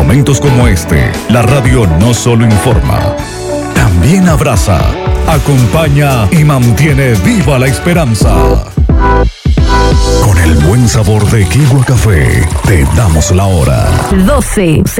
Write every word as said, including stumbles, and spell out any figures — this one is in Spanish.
momentos como este, la radio no solo informa, también abraza, acompaña y mantiene viva la esperanza. Con el buen sabor de Kiwa Café, te damos la hora. doce.